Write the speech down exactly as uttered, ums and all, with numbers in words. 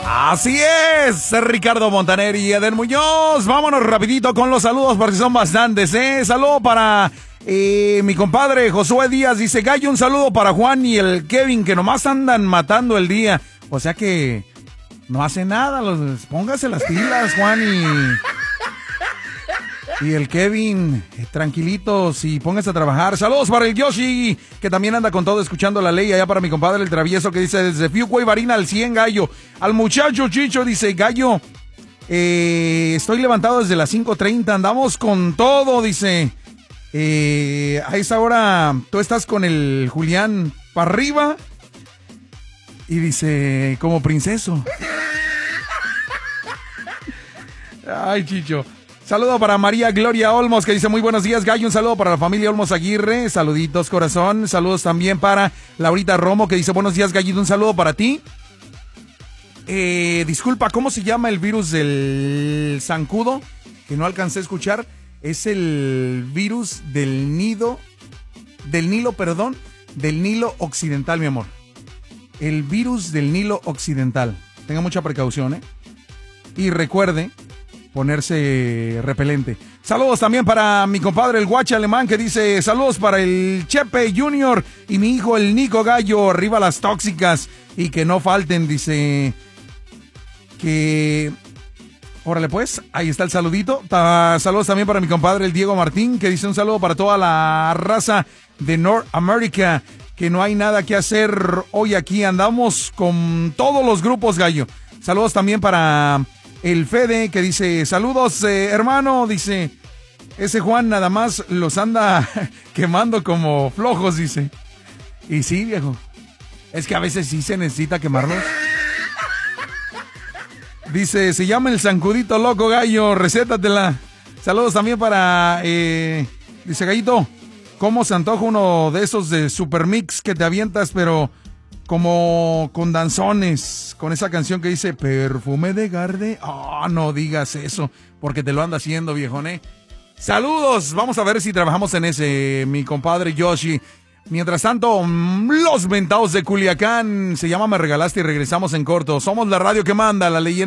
Así es, Ricardo Montaner y Eden Muñoz. Vámonos rapidito con los saludos porque son bastantes, ¿eh? Saludo para eh, mi compadre Josué Díaz. Dice, Gallo, un saludo para Juan y el Kevin, que nomás andan matando el día. O sea que no hace nada. Los, póngase las pilas, Juan y... Y el Kevin, eh, tranquilitos y póngase a trabajar. Saludos para el Yoshi, que también anda con todo escuchando la ley. Allá para mi compadre el Travieso, que dice desde Fiuco y Varina al cien, Gallo. Al muchacho Chicho dice, Gallo, eh, estoy levantado desde las cinco treinta. Andamos con todo, dice. Eh, a esa hora tú estás con el Julián para arriba. Y dice, como princeso. Ay, Chicho. Saludo para María Gloria Olmos, que dice, muy buenos días, Gallo. Un saludo para la familia Olmos Aguirre. Saluditos, corazón. Saludos también para Laurita Romo, que dice, buenos días, Gallito. Un saludo para ti. Eh, disculpa, ¿cómo se llama el virus del zancudo? Que no alcancé a escuchar. Es el virus del nido, del Nilo, perdón, del Nilo Occidental, mi amor. El virus del Nilo Occidental. Tenga mucha precaución, ¿eh? Y recuerde ponerse repelente. Saludos también para mi compadre el Guache Alemán, que dice, saludos para el Chepe Junior y mi hijo el Nico Gallo, arriba las tóxicas y que no falten, dice que... Órale pues, ahí está el saludito. Ta, saludos también para mi compadre el Diego Martín, que dice un saludo para toda la raza de North America, que no hay nada que hacer hoy aquí, andamos con todos los grupos, Gallo. Saludos también para el Fede, que dice, saludos eh, hermano, dice, ese Juan nada más los anda quemando como flojos, dice. Y sí, viejo, es que a veces sí se necesita quemarlos. Dice, se llama el zancudito loco, Gallo, recétatela. Saludos también para, eh, dice, Gallito, ¿cómo se antoja uno de esos de Super Mix que te avientas, pero como con danzones, con esa canción que dice perfume de Garde? Oh, no digas eso, porque te lo anda haciendo, viejoné. Saludos, vamos a ver si trabajamos en ese, mi compadre Yoshi. Mientras tanto, los mentados de Culiacán, se llama Me Regalaste y regresamos en corto. Somos la radio que manda, la leyenda.